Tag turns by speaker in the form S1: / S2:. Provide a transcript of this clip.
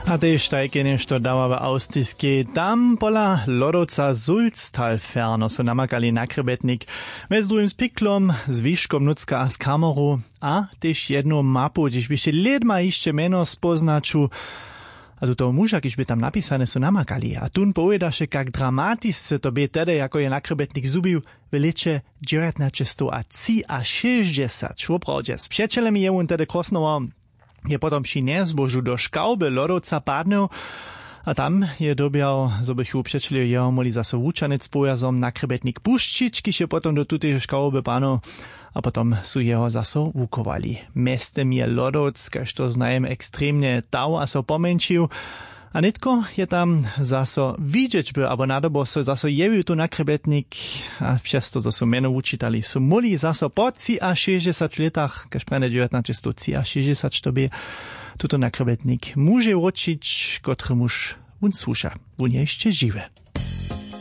S1: A tež tajke nešto dáva v Austiske. Tam pola lodovca Sulztal ferno so namakali na krebetnik. Mez druhým s piklom, s výškom nucka a z kameru. A tež jednu mapu, gdyż byście ledma jeszcze meno spoznaču. A tu toho muža, když by tam napísané, so namakali. A tun povedaše, jak dramatisce to by tedy, jako je na krebetnik zubił, v leče 1960. Opravdě, s přečelemi je on tedy krosnoval. Je potom při nezbožu do škaube lodovca padnul a tam je dobiał, zo bych upřečelil jeho moli zase vúčanec pojazom na krebetnik puščič, když je potom do tuteho škaube panu a potom su jeho zase vukovali. Mestem je lodovc, kaž to znajem ekstrémne tau a so pomenčil. A netko je tam zase vidieť by, abo nadobo so zase jevil tu na krebetnik a přesto zase meno učitali. Su moli zase po 60 letach, kaž prene 1960 to by tuto na krebetnik muže učiť, kotremuž on sluša. On je ešte žive.